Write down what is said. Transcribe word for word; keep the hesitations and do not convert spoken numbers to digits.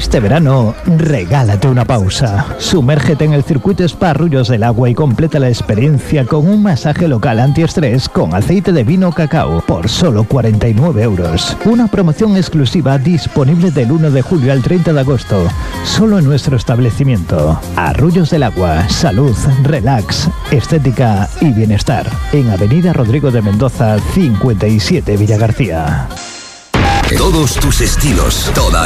Este verano, regálate una pausa. Sumérgete en el circuito Spa Arroyos del Agua y completa la experiencia con un masaje local antiestrés con aceite de vino cacao por solo cuarenta y nueve euros. Una promoción exclusiva disponible del uno de julio al treinta de agosto, solo en nuestro establecimiento. Arroyos del Agua, salud, relax, estética y bienestar. En Avenida Rodrigo de Mendoza, cincuenta y siete, Villagarcía. Todos tus estilos, todas